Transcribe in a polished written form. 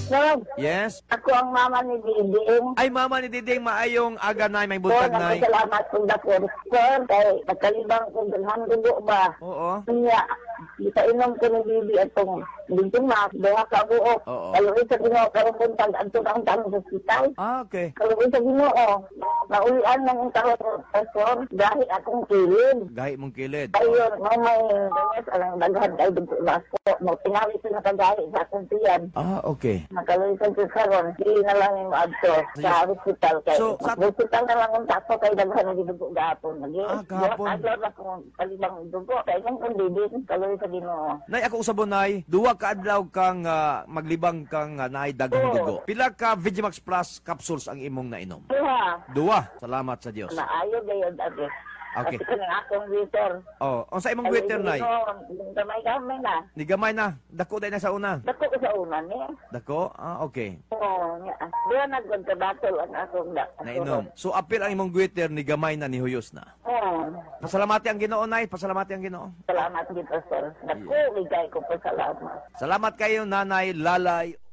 Sir, Yes? ako ang mama ni Diding. Ay, mama ni Diding, maayong aga, Nay. May Sir, buntag, Nay. nagpasalamat kong dakor. Sir, kay nakalibang kong dalhan dugo ba? Oo. Kaya, itainom ko ni Bibi atong Digma, doha ka buok. Oo. Kaluwi sa Ginoo, karong buntag, anto na ang tanong sa hospital. Ah, okay. Kaluwi sa Ginoo, naulian ng karong pastor, dahil akong kilid. Gahi mong kilid. Ayun, may ganyan, alang daghan kayo dugo basko. Mo, tinawid ko nakagahi sa akong tiyan. Ah, okay. Nakaluwisan ko karon, hindi na lang yung maadto sa hospital kay. So, sa- Hospital na lang ang tako kay daghan na gidugo gapon. Gahapon. Adlaw na kung kalibang dugo. Kay kung kundidin, kaluwi sa Ginoo. Nay, ako usabon, Nay. Duwa ka adlaw kang maglibang kang naay daghang dugo. Pila ka Vigimax Plus capsules ang imong nainom? Duwa. Salamat sa Dios. Naayo gayod ate. Okay. Kasi kanang akong waiter. Oh, unsa imong waiter, Nay? Kamay na. Ni gamay na. Dako day na sa una. Dako ko sa una niya. Dako? Ah, okay. Oo, nga. Diyan nagkontrabato ang akong Nainom. So, apil ang imong waiter ni gamay na ni huyos na. Oo. Pasalamati ang Ginoo, Nay. Pasalamati ang Ginoo. Salamat dito, sir. Dako, ligay ko po salamat. Salamat kayo, Nanay Lalay